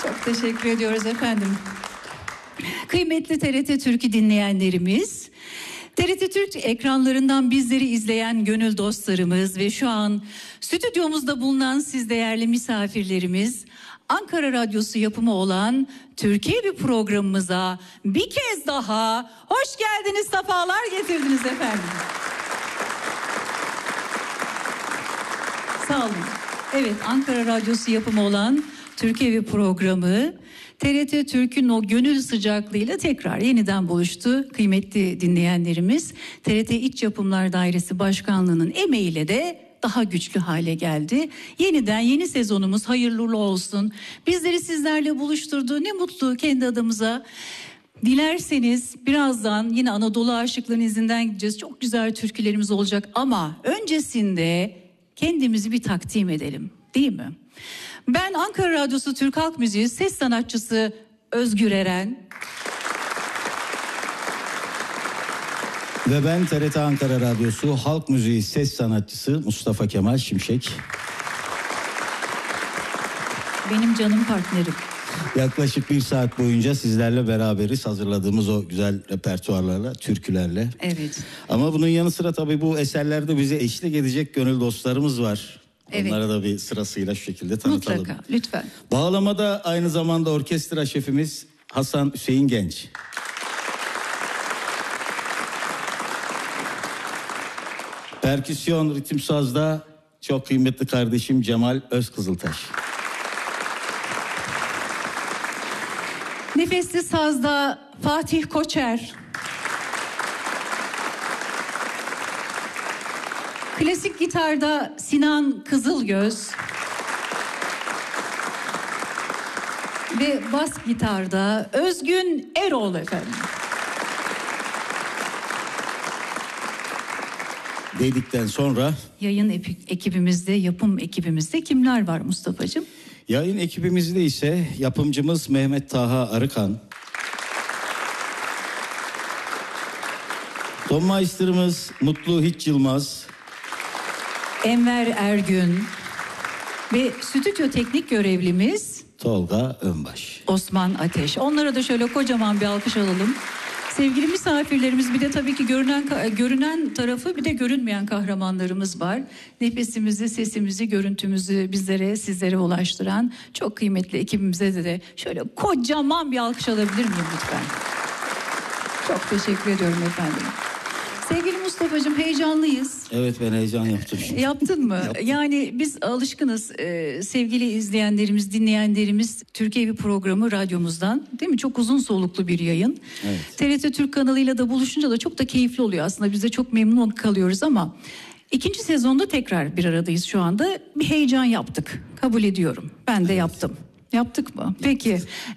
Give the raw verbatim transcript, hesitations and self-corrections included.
Çok teşekkür ediyoruz efendim. Kıymetli T R T Türk'ü dinleyenlerimiz, T R T Türk ekranlarından bizleri izleyen gönül dostlarımız ve şu an stüdyomuzda bulunan siz değerli misafirlerimiz, Ankara Radyosu yapımı olan Türkiye bir programımıza bir kez daha hoş geldiniz, sefalar getirdiniz efendim. Sağ olun. Evet, Ankara Radyosu yapımı olan Türkiye bir programı T R T Türk'ün o gönül sıcaklığıyla tekrar yeniden buluştu. Kıymetli dinleyenlerimiz, T R T İç Yapımlar Dairesi Başkanlığı'nın emeğiyle de daha güçlü hale geldi. Yeniden yeni sezonumuz hayırlı uğurlu olsun. Bizleri sizlerle buluşturdu. Ne mutlu kendi adımıza. Dilerseniz birazdan yine Anadolu aşıklarının izinden gideceğiz. Çok güzel türkülerimiz olacak ama öncesinde kendimizi bir takdim edelim, değil mi? Ben Ankara Radyosu Türk Halk Müziği ses sanatçısı Özgür Eren. Ve ben T R T Ankara Radyosu Halk Müziği ses sanatçısı Mustafa Kemal Şimşek. Benim canım partnerim. Yaklaşık bir saat boyunca sizlerle beraberiz, hazırladığımız o güzel repertuarlarla, türkülerle. Evet. Ama bunun yanı sıra tabii bu eserlerde bize eşlik edecek gönül dostlarımız var. Evet. Onlara da bir sırasıyla şu şekilde tanıtalım. Mutlaka, lütfen. Bağlamada aynı zamanda orkestra şefimiz Hasan Hüseyin Genç. Perküsyon, ritim sazda çok kıymetli kardeşim Cemal Özkızıltaş. Nefesli sazda Fatih Koçer. Klasik gitarda Sinan Kızılgöz. Ve bas gitarda Özgün Erol efendim. Dedikten sonra Yayın ekibimizde, yapım ekibimizde kimler var Mustafa'cığım? yayın ekibimizde ise yapımcımız Mehmet Taha Arıkan, Tonmeister'ımız Mutlu Hiç Yılmaz, Enver Ergün ve stüdyo teknik görevlimiz Tolga Önbaş. Osman Ateş. Onlara da şöyle kocaman bir alkış alalım. Sevgili misafirlerimiz, bir de tabii ki görünen görünen tarafı, bir de görünmeyen kahramanlarımız var. Nefesimizi, sesimizi, görüntümüzü bizlere, sizlere ulaştıran çok kıymetli ekibimize de, de şöyle kocaman bir alkış alabilir miyim lütfen? Çok teşekkür ediyorum efendim. Sevgili Mustafa'cığım, heyecanlıyız. Evet, ben heyecan yaptım. Yaptın mı? Yaptım. Yani biz alışkınız ee, sevgili izleyenlerimiz, dinleyenlerimiz, Türkiye bir programı radyomuzdan, değil mi? Çok uzun soluklu bir yayın. Evet. T R T Türk kanalıyla da buluşunca da çok da keyifli oluyor aslında. Biz de çok memnun kalıyoruz ama ikinci sezonda tekrar bir aradayız şu anda. Bir heyecan yaptık. Kabul ediyorum. Ben de yaptım. Yaptık mı? Peki.